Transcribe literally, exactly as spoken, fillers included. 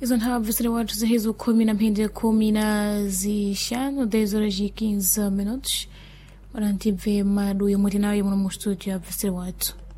Izo nthabvisire watu zihizo kumi na mphindi kumi na zishanu dez horas e quinze minutos. Ora ntibve madu yomwe tinayo muno mu studio abvisire watu.